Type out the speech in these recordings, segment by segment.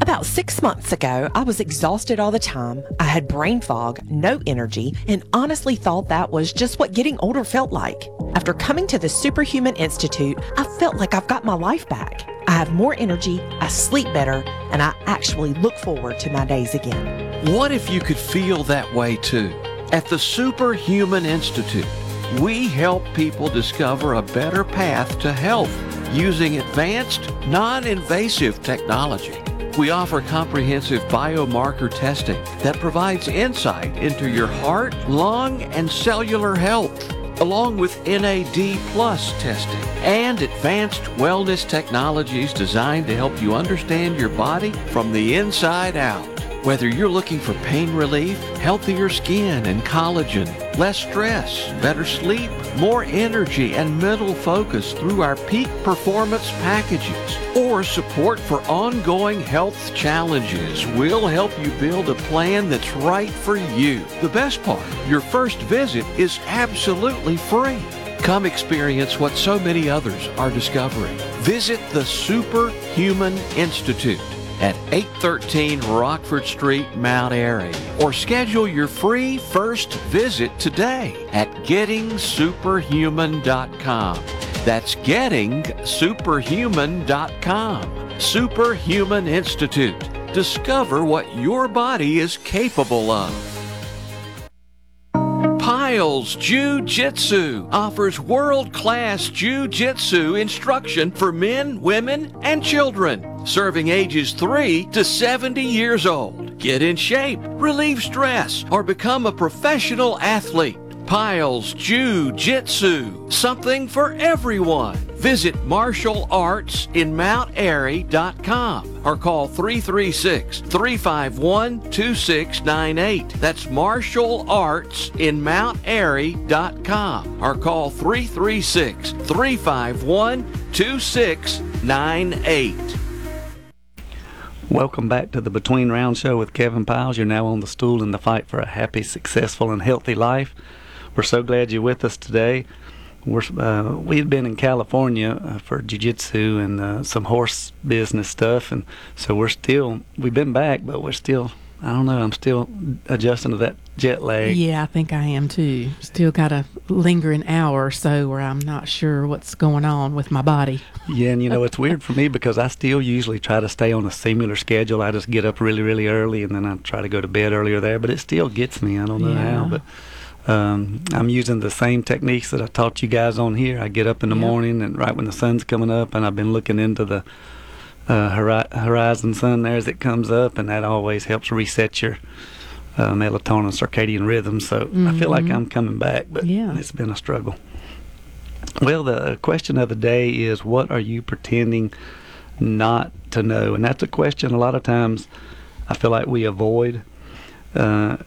About 6 months ago, I was exhausted all the time. I had brain fog, no energy, and honestly thought that was just what getting older felt like. After coming to the Superhuman Institute, I felt like I've got my life back. I have more energy, I sleep better, and I actually look forward to my days again. What if you could feel that way too? At the Superhuman Institute, we help people discover a better path to health using advanced, non-invasive technology. We offer comprehensive biomarker testing that provides insight into your heart, lung, and cellular health, along with NAD+ testing and advanced wellness technologies designed to help you understand your body from the inside out. Whether you're looking for pain relief, healthier skin and collagen, less stress, better sleep, more energy, and mental focus through our peak performance packages, or support for ongoing health challenges, we'll help you build a plan that's right for you. The best part, your first visit is absolutely free. Come experience what so many others are discovering. Visit the Superhuman Institute at 813 Rockford Street, Mount Airy, or schedule your free first visit today at gettingsuperhuman.com. That's gettingsuperhuman.com. Superhuman Institute. Discover what your body is capable of. Piles Jiu-Jitsu offers world-class Jiu-Jitsu instruction for men, women, and children, serving ages 3 to 70 years old. Get in shape, relieve stress, or become a professional athlete. Piles Jiu-Jitsu, something for everyone. Visit marshallartsinmountairy.com or call 336-351-2698. That's marshallartsinmountairy.com or call 336-351-2698. Welcome back to the Between Rounds Show with Kevin Piles. You're now on the stool in the fight for a happy, successful, and healthy life. We're so glad you're with us today. We had been in California for jiu-jitsu and some horse business stuff, and so we've been back, but we're still, I don't know, I'm still adjusting to that jet lag. Yeah, I think I am too. Still got a lingering hour or so where I'm not sure what's going on with my body. Yeah, and it's weird for me because I still usually try to stay on a similar schedule. I just get up really, really early, and then I try to go to bed earlier there, but it still gets me. I don't know how, but I'm using the same techniques that I taught you guys on here. I get up in the morning and right when the sun's coming up, and I've been looking into the horizon sun there as it comes up, and that always helps reset your melatonin circadian rhythm. So I feel like I'm coming back, but it's been a struggle. Well, the question of the day is, what are you pretending not to know? And that's a question a lot of times I feel like we avoid, and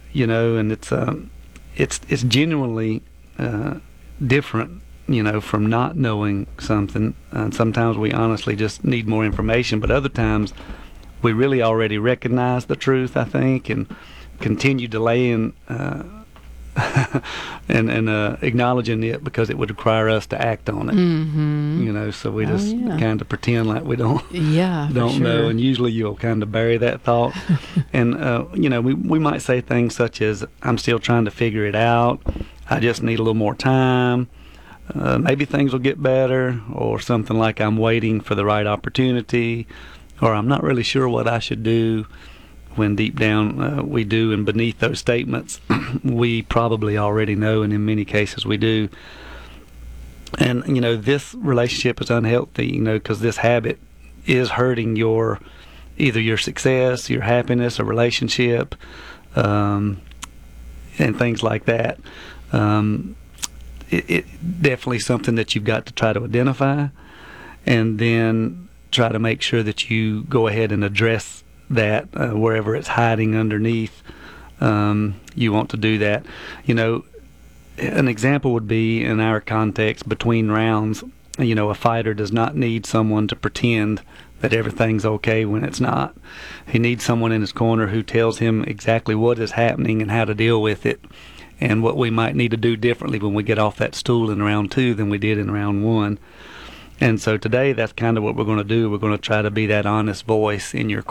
it's genuinely different, from not knowing something. And sometimes we honestly just need more information, but other times we really already recognize the truth, I think, and continue delaying and acknowledging it because it would require us to act on it. So we just kind of pretend like we don't know, and usually you'll kind of bury that thought. And we might say things such as, I'm still trying to figure it out, I just need a little more time, maybe things will get better, or something like, I'm waiting for the right opportunity, or I'm not really sure what I should do, when deep down we do, and beneath those statements we probably already know, and in many cases we do. And this relationship is unhealthy, because this habit is hurting either your success, your happiness, a relationship, and things like that. It definitely something that you've got to try to identify, and then try to make sure that you go ahead and address that wherever it's hiding underneath. You want to do that. An example would be, in our context, between rounds, a fighter does not need someone to pretend that everything's okay when it's not. He needs someone in his corner who tells him exactly what is happening and how to deal with it, and what we might need to do differently when we get off that stool in round 2 than we did in round 1. And so today, that's kind of what we're going to do. We're going to try to be that honest voice in your